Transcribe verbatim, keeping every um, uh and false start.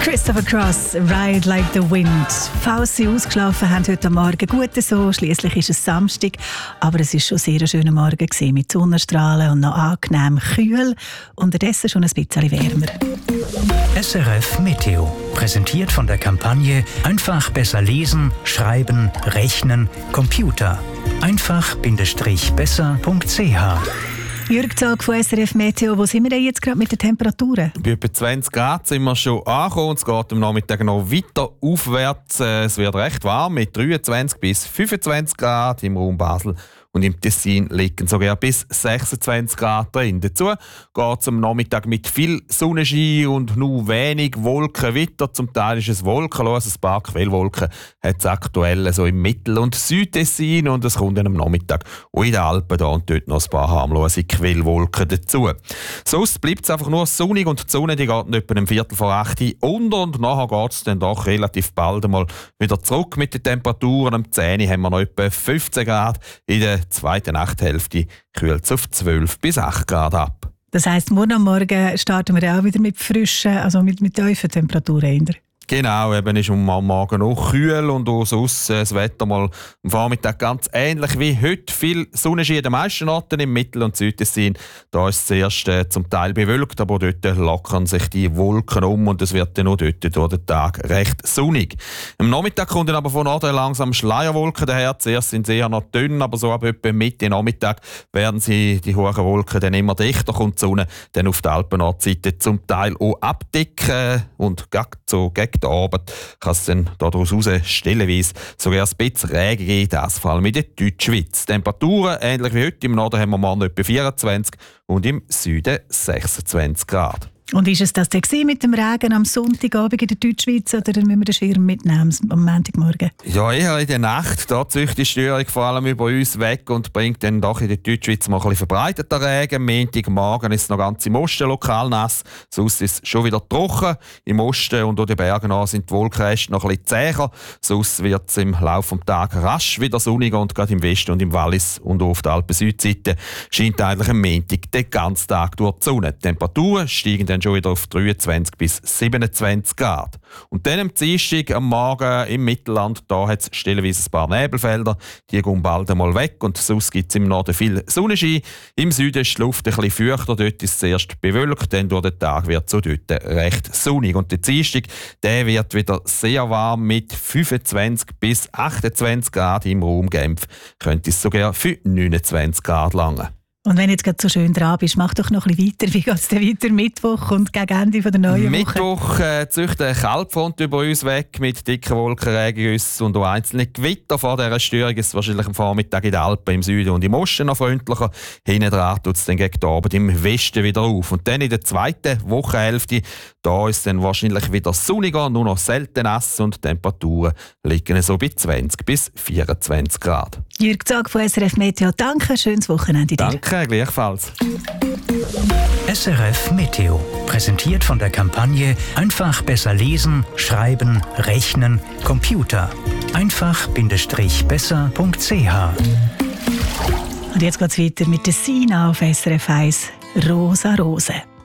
Christopher Cross, Ride Like the Wind. Falls Sie ausgeschlafen haben heute Morgen, gut so. Schliesslich ist es Samstag, aber es war schon sehr ein schöner Morgen gewesen, mit Sonnenstrahlen und noch angenehm kühl. Unterdessen schon ein bisschen wärmer. S R F Meteo, präsentiert von der Kampagne Einfach besser lesen, schreiben, rechnen, Computer. einfach-besser punkt c h. Jürg Zog von S R F Meteo, wo sind wir denn jetzt gerade mit den Temperaturen? Bei etwa zwanzig Grad sind wir schon angekommen und es geht am Nachmittag noch weiter aufwärts. Es wird recht warm mit dreiundzwanzig bis fünfundzwanzig Grad im Raum Basel. Und im Tessin liegen sogar bis sechsundzwanzig Grad drin. Dazu geht es am Nachmittag mit viel Sonnenschein und nur wenig Wolken weiter. Zum Teil ist es wolkenlos, ein paar Quellwolken hat es aktuell so im Mittel- und Südtessin. Und es kommt dann am Nachmittag auch in den Alpen da und dort noch ein paar harmlose Quellwolken dazu. Sonst bleibt es einfach nur sonnig und die Sonne die geht etwa um Viertel vor acht unter. Und nachher geht es dann doch relativ bald einmal wieder zurück mit den Temperaturen. Am zehn haben wir noch etwa fünfzehn Grad. In der zweiten Nachthälfte kühlt es auf zwölf bis acht Grad ab. Das heisst, morgen am Morgen starten wir auch wieder mit frischen, also mit, mit tiefen Temperaturen. Genau, eben ist am Morgen auch kühl und auch sonst das Wetter mal am Vormittag ganz ähnlich wie heute. Viel Sonnenschein an den meisten Orten im Mittel- und Südtessin. Da ist es zuerst äh, zum Teil bewölkt, aber dort lockern sich die Wolken um und es wird dann auch dort durch den Tag recht sonnig. Am Nachmittag kommen dann aber von Norden langsam Schleierwolken daher. Zuerst sind sie eher noch dünn, aber so ab etwa Mitte Nachmittag werden sie die hohen Wolken dann immer dichter, kommt die Sonne dann auf der Alpennordseite zum Teil auch abdecken und so gegen den Abend kann es dann daraus raus stellenweise sogar ein bisschen Regen geben, das vor allem in der Deutschschweiz. Temperaturen ähnlich wie heute. Im Norden haben wir morgen etwa vierundzwanzig und im Süden sechsundzwanzig Grad. Und ist es das denn mit dem Regen am Sonntagabend in der Deutschschweiz oder müssen wir den Schirm mitnehmen am Montagmorgen? Ja, eher in der Nacht. Da zieht die Störung vor allem über uns weg und bringt dann doch in der Deutschschweiz mal ein bisschen verbreiteter Regen. Am Montagmorgen ist es noch ganz im Osten lokal nass, sonst ist es schon wieder trocken. Im Osten und auch den Bergen an sind die Wolkenreste noch ein bisschen zäher. Sonst wird es im Laufe des Tages rasch wieder sonniger und gerade im Westen und im Wallis und auch auf der Alpen-Südseite scheint eigentlich am Montag den ganzen Tag durch die Sonne. Die Temperaturen steigen dann schon wieder auf dreiundzwanzig bis siebenundzwanzig Grad. Und dann am Dienstag am Morgen im Mittelland, da hat es stellenweise ein paar Nebelfelder. Die gehen bald einmal weg und sonst gibt es im Norden viel Sonnenschein. Im Süden ist die Luft ein bisschen feuchter, dort ist es zuerst bewölkt, dann durch den Tag wird es so dort recht sonnig. Und der Dienstag, der wird wieder sehr warm mit fünfundzwanzig bis achtundzwanzig Grad im Raum Genf. Könnte es sogar für neunundzwanzig Grad langen. Und wenn du jetzt gerade so schön dran bist, mach doch noch ein bisschen weiter. Wie geht es denn weiter Mittwoch und gegen Ende der neuen Mittwoch, Woche? Mittwoch äh, zieht eine Kaltfront über uns weg mit dicken Wolkenregengüssen und auch einzelne Gewitter. Vor dieser Störung ist es wahrscheinlich am Vormittag in den Alpen im Süden und im Osten noch freundlicher. Hinten dran tut es dann gegen den Abend im Westen wieder auf. Und dann in der zweiten Wochenhälfte, da ist es dann wahrscheinlich wieder sonniger, nur noch selten nass und die Temperaturen liegen so bei zwanzig bis vierundzwanzig Grad. Jürg Zog von S R F Meteo, danke, schönes Wochenende dir. Danke, gleichfalls. S R F Meteo, präsentiert von der Kampagne Einfach besser lesen, schreiben, rechnen, Computer. einfach-besser punkt c h. Und jetzt geht es weiter mit der Sina auf S R F eins. Rosa Rose.